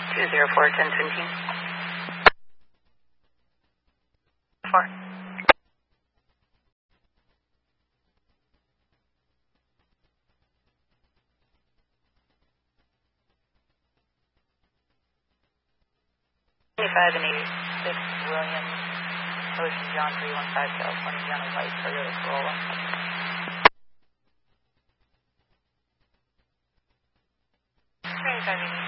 204 1017. 4. 25 and 86 Williams, Ocean John 315 California, John White, Toyota Corolla. 25